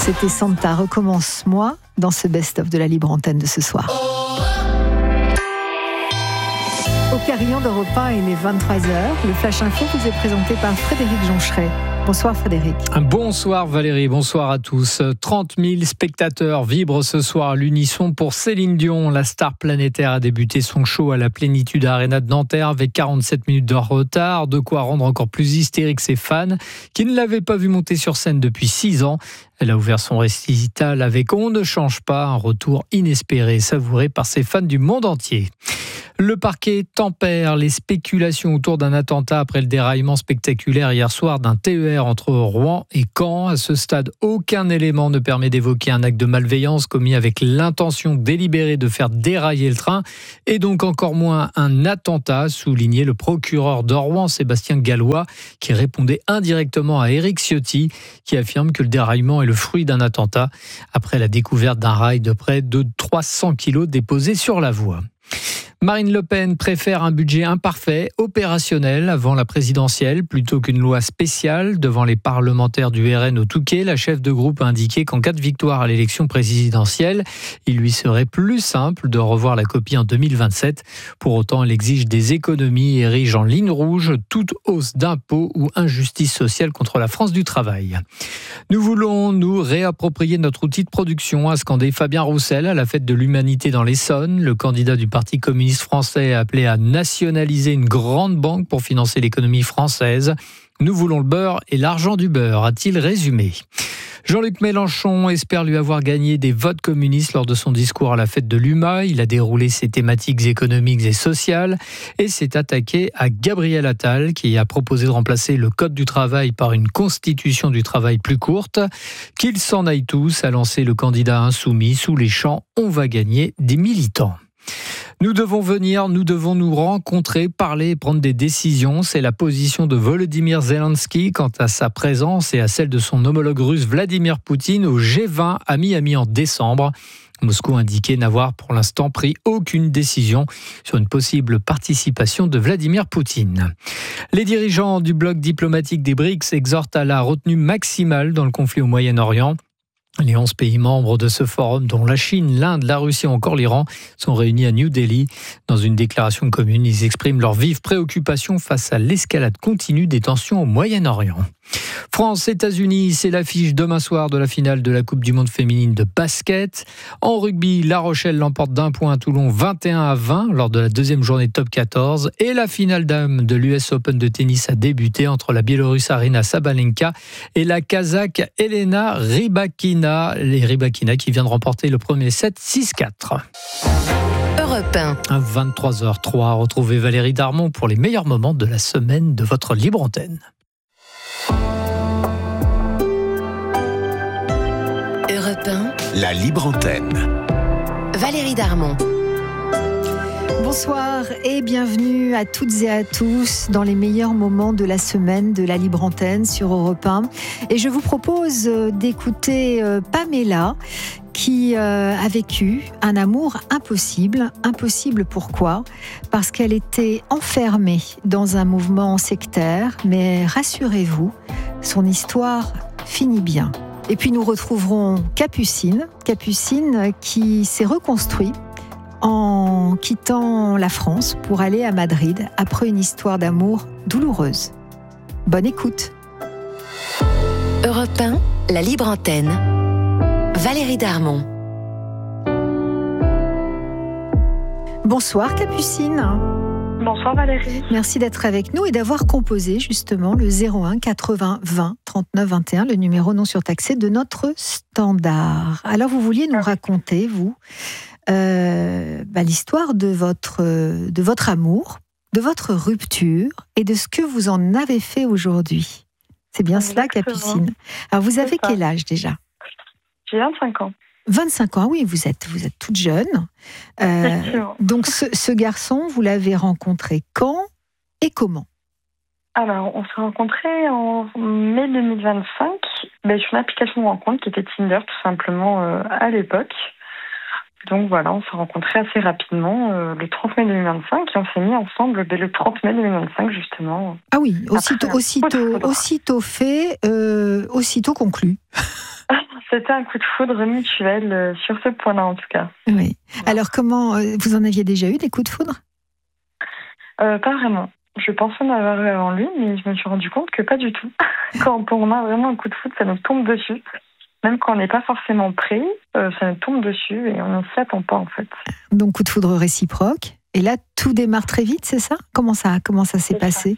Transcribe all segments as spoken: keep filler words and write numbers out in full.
C'était Santa, recommence-moi dans ce best-of de la libre antenne de ce soir. Au carillon d'Europe un, il est vingt-trois heures. Le Flash Info vous est présenté par Frédéric Joncheret. Bonsoir Frédéric. Bonsoir Valérie, bonsoir à tous. trente mille spectateurs vibrent ce soir à l'unisson pour Céline Dion. La star planétaire a débuté son show à la Plénitude Arena de Nanterre avec quarante-sept minutes de retard. De quoi rendre encore plus hystérique ses fans qui ne l'avaient pas vu monter sur scène depuis six ans. Elle a ouvert son récital avec On ne change pas, un retour inespéré et savouré par ses fans du monde entier. Le parquet tempère les spéculations autour d'un attentat après le déraillement spectaculaire hier soir d'un T E R entre Rouen et Caen. À ce stade, aucun élément ne permet d'évoquer un acte de malveillance commis avec l'intention délibérée de faire dérailler le train et donc encore moins un attentat, soulignait le procureur de Rouen, Sébastien Gallois, qui répondait indirectement à Éric Ciotti, qui affirme que le déraillement est le fruit d'un attentat après la découverte d'un rail de près de trois cents kilos déposé sur la voie. Marine Le Pen préfère un budget imparfait, opérationnel avant la présidentielle, plutôt qu'une loi spéciale. Devant les parlementaires du R N au Touquet, la chef de groupe a indiqué qu'en cas de victoire à l'élection présidentielle, il lui serait plus simple de revoir la copie en deux mille vingt-sept. Pour autant, elle exige des économies et érige en ligne rouge toute hausse d'impôts ou injustice sociale contre la France du travail. Nous voulons nous réapproprier notre outil de production, a scandé Fabien Roussel à la fête de l'Humanité dans l'Essonne. Le candidat du Parti communiste français a appelé à nationaliser une grande banque pour financer l'économie française. Nous voulons le beurre et l'argent du beurre, a-t-il résumé. Jean-Luc Mélenchon espère lui avoir gagné des votes communistes lors de son discours à la fête de l'U M A. Il a déroulé ses thématiques économiques et sociales et s'est attaqué à Gabriel Attal qui a proposé de remplacer le Code du travail par une constitution du travail plus courte. Qu'ils s'en aillent tous, a lancé le candidat insoumis sous les chants « On va gagner » des militants. Nous devons venir, nous devons nous rencontrer, parler et prendre des décisions. C'est la position de Volodymyr Zelensky quant à sa présence et à celle de son homologue russe Vladimir Poutine au G vingt à Miami en décembre. Moscou a indiqué n'avoir pour l'instant pris aucune décision sur une possible participation de Vladimir Poutine. Les dirigeants du bloc diplomatique des BRICS exhortent à la retenue maximale dans le conflit au Moyen-Orient. Les onze pays membres de ce forum, dont la Chine, l'Inde, la Russie ou encore l'Iran, sont réunis à New Delhi. Dans une déclaration commune, ils expriment leur vive préoccupation face à l'escalade continue des tensions au Moyen-Orient. France-États-Unis, c'est l'affiche demain soir de la finale de la Coupe du Monde féminine de basket. En rugby, La Rochelle l'emporte d'un point à Toulon vingt et un à vingt lors de la deuxième journée de top quatorze. Et la finale dames de l'U S Open de tennis a débuté entre la Biélorusse Aryna Sabalenka et la Kazakh Elena Rybakina. Les Rybakina qui vient de remporter le premier set six quatre. Europe un. À vingt-trois heures trois, retrouvez Valérie Darmon pour les meilleurs moments de la semaine de votre libre antenne. Europe un. La libre antenne. Valérie Darmon. Bonsoir et bienvenue à toutes et à tous dans les meilleurs moments de la semaine de la libre antenne sur Europe un. Et je vous propose d'écouter Pamela qui a vécu un amour impossible. Impossible pourquoi ? Parce qu'elle était enfermée dans un mouvement sectaire. Mais rassurez-vous, son histoire finit bien. Et puis nous retrouverons Capucine, Capucine qui s'est reconstruit en quittant la France pour aller à Madrid après une histoire d'amour douloureuse. Bonne écoute. Europe un, la libre antenne. Valérie Darmon. Bonsoir Capucine. Bonsoir Valérie. Merci d'être avec nous et d'avoir composé justement le zéro un quatre-vingts vingt trente-neuf vingt et un, le numéro non surtaxé de notre standard. Alors vous vouliez nous raconter, vous, euh, bah, l'histoire de votre, de votre amour, de votre rupture et de ce que vous en avez fait aujourd'hui. C'est bien Exactement. Cela, Capucine. Alors vous avez quel âge déjà ? J'ai vingt-cinq ans. vingt-cinq ans, oui, vous êtes, vous êtes toute jeune. Euh, donc ce, ce garçon, vous l'avez rencontré quand et comment ? Alors, on s'est rencontrés en mai deux mille vingt-cinq ben, sur une application de rencontre qui était Tinder, tout simplement, euh, à l'époque. Donc voilà, on s'est rencontrés assez rapidement euh, le trente mai deux mille vingt-cinq et on s'est mis ensemble ben, le trente mai deux mille vingt-cinq, justement. Ah oui, aussitôt, aussitôt, aussitôt fait, euh, aussitôt conclu. C'était un coup de foudre mutuel euh, sur ce point-là, en tout cas. Oui. Alors, comment euh, vous en aviez déjà eu des coups de foudre? euh, Pas vraiment. Je pensais en avoir eu avant lui, mais je me suis rendu compte que pas du tout. Quand on a vraiment un coup de foudre, ça nous tombe dessus. Même quand on n'est pas forcément prêt, euh, ça nous tombe dessus et on ne s'y attend pas, en fait. Donc, coup de foudre réciproque. Et là, tout démarre très vite, c'est ça? Comment ça, comment ça s'est C'est passé?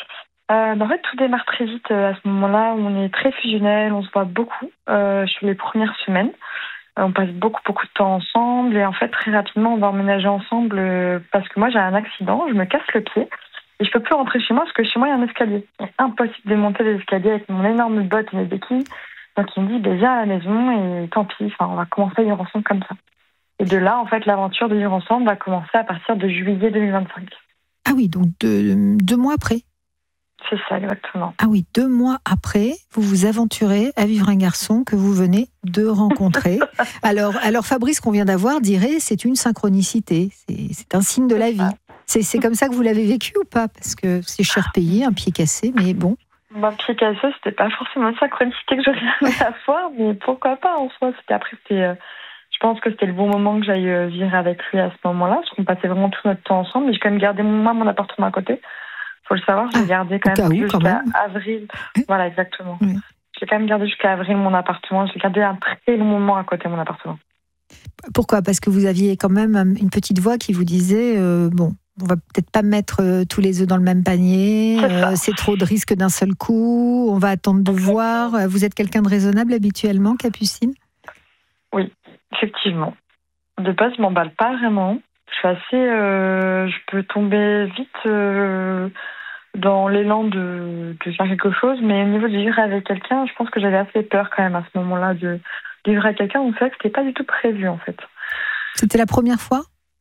Euh, ben, en fait, tout démarre très vite euh, à ce moment-là. On est très fusionnels, on se voit beaucoup euh, sur les premières semaines. Euh, on passe beaucoup, beaucoup de temps ensemble. Et en fait, très rapidement, on va emménager ensemble euh, parce que moi, j'ai un accident, je me casse le pied. Et je peux plus rentrer chez moi parce que chez moi, il y a un escalier. C'est impossible de monter les escaliers avec mon énorme botte et mes béquilles. Donc, il me dit, ben, viens à la maison et tant pis, enfin, on va commencer à vivre ensemble comme ça. Et de là, en fait, l'aventure de vivre ensemble va commencer à partir de juillet deux mille vingt-cinq. Ah oui, donc deux, deux mois après. C'est ça, exactement. Ah oui, deux mois après, vous vous aventurez à vivre un garçon que vous venez de rencontrer. alors, alors, Fabrice, qu'on vient d'avoir, dirait c'est une synchronicité, c'est, c'est un signe de la vie. C'est, c'est comme ça que vous l'avez vécu ou pas? Parce que c'est cher payé, un pied cassé, mais bon. Un pied cassé, c'était pas forcément une synchronicité que j'aurais aimé avoir, mais pourquoi pas en soi. C'était, après, c'était, euh, je pense que c'était le bon moment que j'aille euh, vivre avec lui à ce moment-là, parce qu'on passait vraiment tout notre temps ensemble. Mais j'ai quand même gardé moi mon appartement à côté. Faut le savoir, j'ai ah, gardé quand même jusqu'à quand avril. Oui. Voilà, exactement. Oui. J'ai quand même gardé jusqu'à avril mon appartement. J'ai gardé un très long moment à côté de mon appartement. Pourquoi? Parce que vous aviez quand même une petite voix qui vous disait euh, bon, on va peut-être pas mettre euh, tous les œufs dans le même panier. C'est, euh, c'est trop de risques d'un seul coup. On va attendre de okay. voir. Vous êtes quelqu'un de raisonnable habituellement, Capucine? Oui, effectivement. De base, je m'emballe pas vraiment. Je suis assez. Euh, je peux tomber vite. Euh, dans l'élan de, de faire quelque chose, mais au niveau de vivre avec quelqu'un, je pense que j'avais assez peur quand même à ce moment-là de, de vivre avec quelqu'un, donc c'est vrai que c'était pas du tout prévu en fait. C'était la première fois?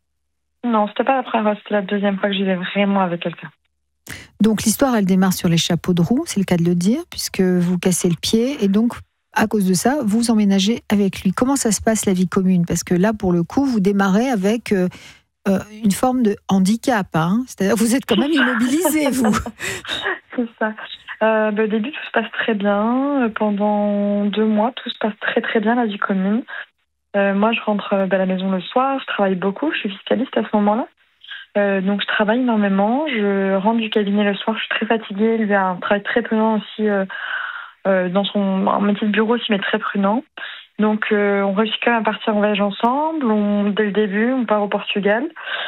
Non, c'était pas la première fois, c'était la deuxième fois que j'y vais vraiment avec quelqu'un. Donc l'histoire, elle démarre sur les chapeaux de roue, c'est le cas de le dire, puisque vous cassez le pied, et donc à cause de ça, vous emménagez avec lui. Comment ça se passe la vie commune? Parce que là, pour le coup, vous démarrez avec... Euh, Euh, une forme de handicap, hein. C'est-à-dire vous êtes quand même immobilisé, vous. C'est ça. Euh, bah, au début, tout se passe très bien. Pendant deux mois, tout se passe très très bien, la vie commune. Euh, moi, je rentre bah, à la maison le soir, je travaille beaucoup, je suis fiscaliste à ce moment-là. Euh, donc, je travaille énormément. Je rentre du cabinet le soir, je suis très fatiguée. Lui a un travail très prenant aussi euh, euh, dans son un métier de bureau aussi, mais très prudent. Donc, euh, on réussit quand même à partir en voyage ensemble. On, dès le début, on part au Portugal.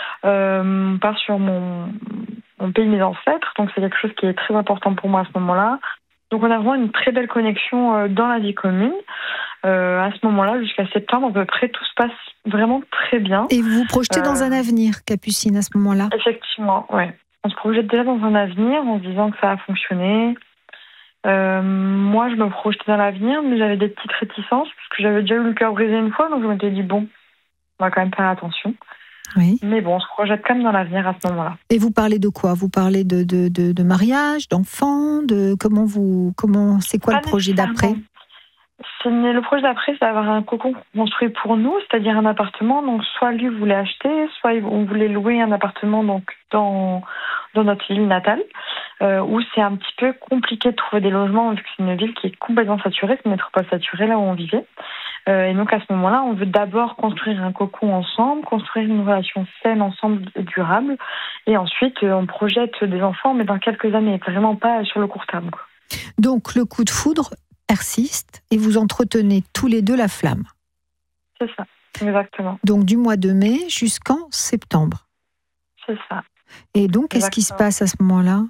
Euh, on part sur mon, mon pays de mes ancêtres. Donc, c'est quelque chose qui est très important pour moi à ce moment-là. Donc, on a vraiment une très belle connexion euh, dans la vie commune. Euh, à ce moment-là, jusqu'à septembre, à peu près, tout se passe vraiment très bien. Et vous vous projetez euh, dans un avenir, Capucine, à ce moment-là? Effectivement, oui. On se projette déjà dans un avenir en se disant que ça a fonctionné. Euh, moi, je me projetais dans l'avenir, mais j'avais des petites réticences parce que j'avais déjà eu le cœur brisé une fois, donc je m'étais dit bon, on va quand même faire attention. Oui. Mais bon, on se projette quand même dans l'avenir à ce moment-là. Et vous parlez de quoi? Vous parlez de, de, de, de mariage, d'enfants, de comment vous, comment, c'est quoi Pas le projet d'après? C'est, le projet d'après, c'est d'avoir un cocon construit pour nous, c'est-à-dire un appartement. Donc, soit lui voulait acheter, soit on voulait louer un appartement donc dans dans notre ville natale, euh, où c'est un petit peu compliqué de trouver des logements vu que c'est une ville qui est complètement saturée, c'est une métropole saturée là où on vivait. Euh, et donc à ce moment-là, on veut d'abord construire un cocon ensemble, construire une relation saine ensemble et durable, et ensuite euh, on projette des enfants, mais dans quelques années, vraiment pas sur le court terme, quoi. Donc le coup de foudre persiste et vous entretenez tous les deux la flamme. C'est ça, exactement. Donc du mois de mai jusqu'en septembre. C'est ça. Et donc, qu'est-ce qui se passe à ce moment-là?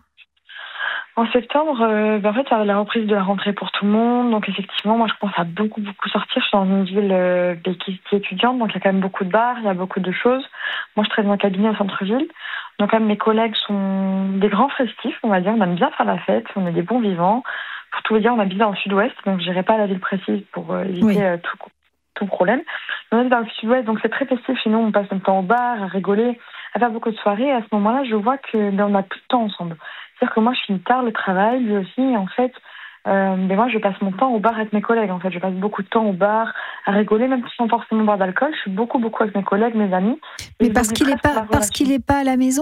En septembre, euh, ben en fait, ça va la reprise de la rentrée pour tout le monde. Donc, effectivement, moi, je commence à beaucoup, beaucoup sortir. Je suis dans une ville euh, qui est étudiante, donc il y a quand même beaucoup de bars, il y a beaucoup de choses. Moi, je travaille dans un cabinet au centre-ville. Donc, quand même, mes collègues sont des grands festifs, on va dire. On aime bien faire la fête, on est des bons vivants. Pour tout vous dire, on habite dans le sud-ouest, donc je n'irai pas à la ville précise pour euh, éviter oui. euh, tout, tout problème. On est dans le sud-ouest, donc c'est très festif. Chez nous, on passe notre temps au bar, à rigoler, à faire beaucoup de soirées. Et à ce moment-là, je vois que ben, on a plus de temps ensemble. C'est-à-dire que moi, je finis tard le travail, lui aussi. Et en fait, euh, ben, moi, je passe mon temps au bar avec mes collègues. En fait, je passe beaucoup de temps au bar, à rigoler, même sans forcément boire d'alcool. Je suis beaucoup, beaucoup avec mes collègues, mes amis. Mais parce qu'il n'est pas, parce qu'il n'est pas à la maison?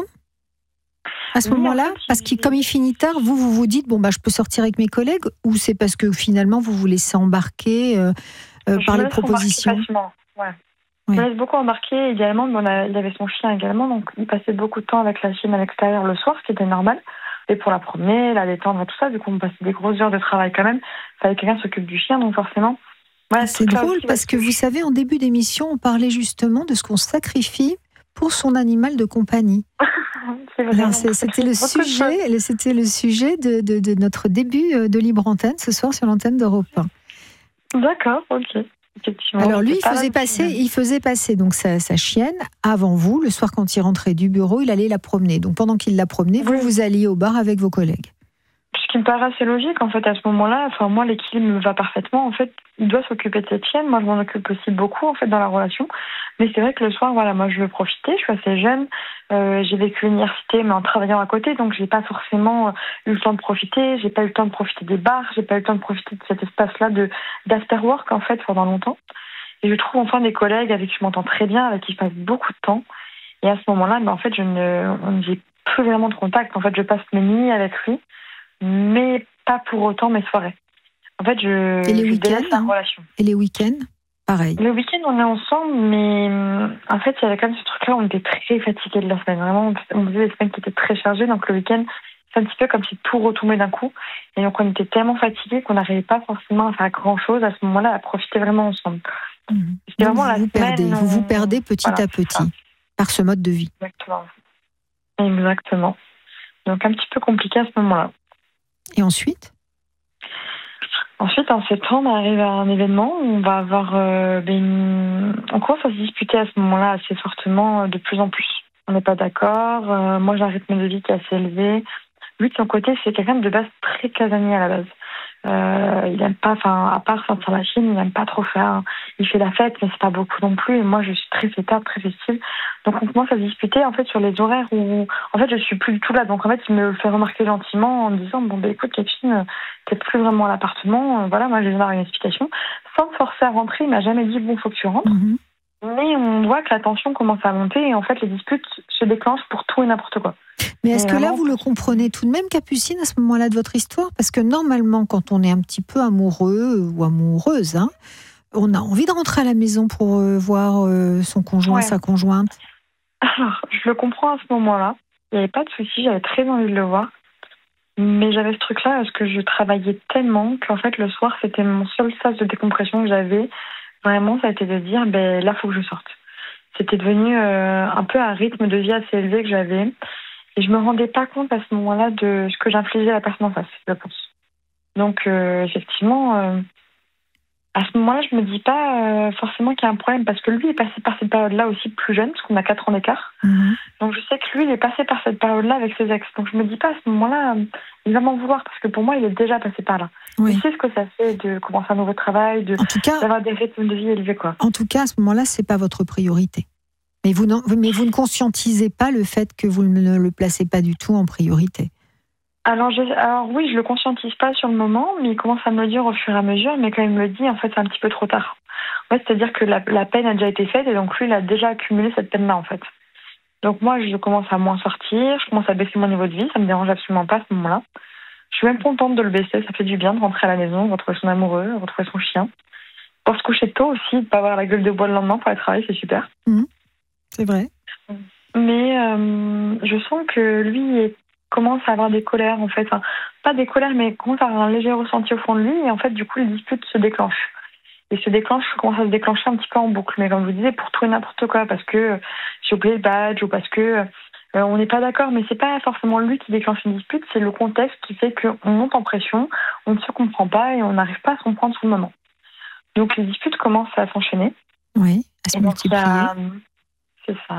À ce oui, moment-là, en fait, parce que comme il finit tard, vous, vous vous dites, bon, bah, je peux sortir avec mes collègues, ou c'est parce que finalement, vous vous laissez embarquer euh, euh, par me les laisse propositions. embarquer facilement, ouais. Oui. Je me laisse beaucoup embarquer également. On a, il avait son chien également, donc il passait beaucoup de temps avec la chienne à l'extérieur le soir, ce qui était normal. Et pour la promener, la détendre et tout ça, du coup on passait des grosses heures de travail quand même. Il fallait que quelqu'un s'occupe du chien, donc forcément. Ouais, c'est drôle parce que vous savez, en début d'émission, on parlait justement de ce qu'on sacrifie pour son animal de compagnie. c'est vrai, Alors, c'est, c'était, le sujet, c'était le sujet de, de, de notre début de Libre Antenne ce soir sur l'antenne d'Europe un. D'accord, ok. Alors lui, il faisait passer, il faisait passer donc sa, sa chienne avant vous. Le soir, quand il rentrait du bureau, il allait la promener. Donc pendant qu'il la promenait, vous, oui. vous alliez au bar avec vos collègues. Ce qui me paraît assez logique, en fait, à ce moment-là, enfin, moi, l'équilibre me va parfaitement. En fait, il doit s'occuper de cette chienne. Moi, je m'en occupe aussi beaucoup, en fait, dans la relation. Mais c'est vrai que le soir, voilà, moi, je veux profiter. Je suis assez jeune. Euh, j'ai vécu l'université, mais en travaillant à côté. Donc, j'ai pas forcément eu le temps de profiter. J'ai pas eu le temps de profiter des bars. J'ai pas eu le temps de profiter de cet espace-là de, d'afterwork, en fait, pendant longtemps. Et je trouve enfin des collègues avec qui je m'entends très bien, avec qui je passe beaucoup de temps. Et à ce moment-là, ben, en fait, je ne, j'ai plus vraiment de contact. En fait, je passe mes nuits avec lui, mais pas pour autant mes soirées. En fait, je, Et les je week-ends, délaisse la relation. Et les week-ends, pareil. Le week-end, on est ensemble, mais en fait, il y avait quand même ce truc-là, on était très fatigués de la semaine. Vraiment, on faisait des semaines qui étaient très chargées, donc le week-end, c'est un petit peu comme si tout retombait d'un coup. Et donc, on était tellement fatigués qu'on n'arrivait pas forcément à faire grand-chose à ce moment-là, à profiter vraiment ensemble. Mmh. C'était vraiment vous, la vous semaine, perdez, on... vous vous perdez petit voilà, à petit par ce mode de vie. Exactement. Exactement. Donc, un petit peu compliqué à ce moment-là. Et ensuite Ensuite, en septembre, on arrive à un événement où on va avoir... Euh, ben, une... On commence à se disputer à ce moment-là assez fortement, euh, de plus en plus. On n'est pas d'accord. Euh, moi, j'ai un rythme de vie qui est assez élevé. Lui, de son côté, c'est quelqu'un de base très casanier à la base. Euh, il aime pas, enfin, à part sortir la Chine, il n'aime pas trop faire. Il fait la fête, mais c'est pas beaucoup non plus. Et moi, je suis très fêtarde, très festive. Donc, on commence à discuter, en fait, sur les horaires où, en fait, je suis plus du tout là. Donc, en fait, il me le fait remarquer gentiment en me disant, bon, ben, écoute, Catherine, t'es plus vraiment à l'appartement. Voilà, moi, je vais donner une explication. Sans me forcer à rentrer, il m'a jamais dit, bon, faut que tu rentres. Mm-hmm. Mais on voit que la tension commence à monter et en fait, les disputes se déclenchent pour tout et n'importe quoi. Mais est-ce et que vraiment, là, vous le comprenez tout de même, Capucine, à ce moment-là de votre histoire ? Parce que normalement, quand on est un petit peu amoureux ou amoureuse, hein, on a envie de rentrer à la maison pour euh, voir euh, son conjoint, ouais. sa conjointe. Alors, je le comprends à ce moment-là. Il n'y avait pas de souci, j'avais très envie de le voir. Mais j'avais ce truc-là parce que je travaillais tellement qu'en fait, le soir, c'était mon seul sas de décompression que j'avais. Vraiment, ça a été de dire, ben là, il faut que je sorte. C'était devenu euh, un peu un rythme de vie assez élevé que j'avais. Et je me rendais pas compte à ce moment-là de ce que j'infligeais à la personne en face, je pense. Donc, euh, effectivement, euh, à ce moment-là, je me dis pas euh, forcément qu'il y a un problème, parce que lui est passé par cette période-là aussi plus jeune, parce qu'on a quatre ans d'écart. Mm-hmm. Donc, je sais que lui, il est passé par cette période-là avec ses ex. Donc, je me dis pas à ce moment-là, euh, il va m'en vouloir, parce que pour moi, il est déjà passé par là. Oui. Il sait ce que ça fait de commencer un nouveau travail, de, en tout cas, d'avoir des rythmes de vie élevés, quoi. En tout cas, à ce moment-là, c'est pas votre priorité. Mais vous, mais vous ne conscientisez pas le fait que vous ne le placez pas du tout en priorité. Alors, je, alors oui, je le conscientise pas sur le moment, mais il commence à me le dire au fur et à mesure. Mais quand il me le dit, en fait, c'est un petit peu trop tard. Ouais, c'est-à-dire que la, la peine a déjà été faite et donc lui, il a déjà accumulé cette peine-là, en fait. Donc moi, je commence à moins sortir, je commence à baisser mon niveau de vie, ça me dérange absolument pas à ce moment-là. Je suis même contente de le baisser, ça fait du bien de rentrer à la maison, retrouver son amoureux, retrouver son chien. Pour se coucher tôt aussi, de pas avoir la gueule de bois le lendemain pour aller travailler, c'est super. Mmh. C'est vrai. Mais euh, je sens que lui il commence à avoir des colères, en fait. Enfin, pas des colères, mais commence à avoir un léger ressenti au fond de lui. Et en fait, du coup, les disputes se déclenchent. Et se déclenchent, commence à se déclencher un petit peu en boucle. Mais comme je vous disais, pour tout et n'importe quoi, parce que j'ai oublié le badge ou parce que euh, on n'est pas d'accord. Mais c'est pas forcément lui qui déclenche une dispute, c'est le contexte qui fait qu'on monte en pression, on ne se comprend pas et on n'arrive pas à se comprendre sur le moment. Donc les disputes commencent à s'enchaîner. Oui, à se multiplier. C'est ça.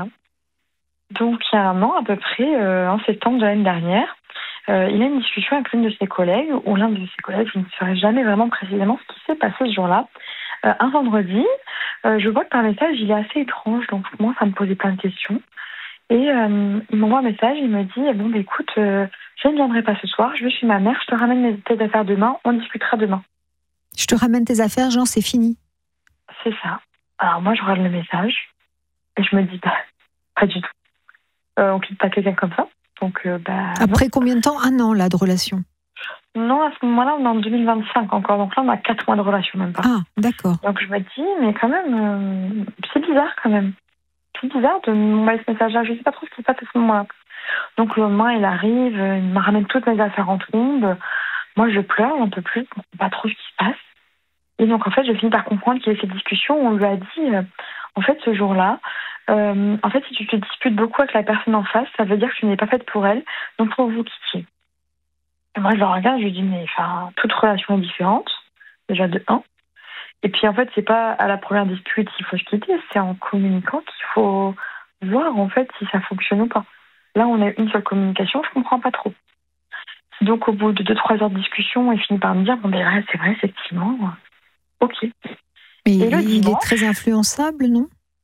Donc, il y a un an à peu près, euh, en septembre de l'année dernière, euh, il a une discussion avec l'une de ses collègues, ou l'un de ses collègues, je ne saurais jamais vraiment précisément ce qui s'est passé ce jour-là. Euh, un vendredi, euh, je vois que par message, il est assez étrange, donc je commence à me poser plein de questions. Et euh, il m'envoie un message, il me dit, bon, bah, écoute, euh, je ne viendrai pas ce soir, je vais chez ma mère, je te ramène mes tes affaires demain, on discutera demain. Je te ramène tes affaires, genre, c'est fini. C'est ça. Alors moi, je regarde le message, et je me dis, bah, pas du tout. Euh, on quitte pas quelqu'un comme ça. Donc, euh, bah, après non. Combien de temps ? Un an, là, de relation ? Non, à ce moment-là, on est en deux mille vingt-cinq encore. Donc là, on a quatre mois de relation, même pas. Ah, d'accord. Donc je me dis, mais quand même, euh, c'est bizarre quand même. C'est bizarre de m'envoyer ce message-là. Je ne sais pas trop ce qui se passe à ce moment-là. Donc le lendemain, il arrive, il me ramène toutes mes affaires en trombe. Moi, je pleure, j'en peux plus, je ne comprends pas trop ce qui se passe. Et donc, en fait, je finis par comprendre qu'il y a eu cette discussion où on lui a dit, euh, en fait, ce jour-là, euh, en fait, si tu te disputes beaucoup avec la personne en face, ça veut dire que tu n'es pas faite pour elle, donc faut que vous quittiez. Et moi, je le regarde, je lui dis, mais enfin, toute relation est différente, déjà de un. Et puis, en fait, c'est pas à la première dispute qu'il faut se quitter, c'est en communiquant qu'il faut voir, en fait, si ça fonctionne ou pas. Là, on a une seule communication, je comprends pas trop. Donc, au bout de deux trois heures de discussion, il finit par me dire, bon, ben là, c'est vrai, effectivement, ok. Mais Et le il dimanche, est très influençable, non?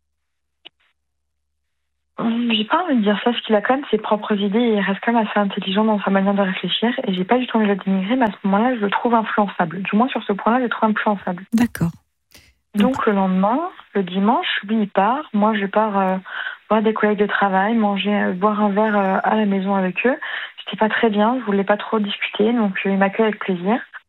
J'ai pas envie de dire ça, parce qu'il a quand même ses propres idées et il reste quand même assez intelligent dans sa manière de réfléchir. Et j'ai pas du tout envie de le dénigrer, mais à ce moment-là, je le trouve influençable. Du moins, sur ce point-là, je le trouve influençable. D'accord. Donc, le lendemain, le dimanche, lui, il part. Moi, je pars euh, voir des collègues de travail, manger, euh, boire un verre euh, à la maison avec eux. J'étais pas très bien, je voulais pas trop discuter, donc euh, il m'accueille avec plaisir.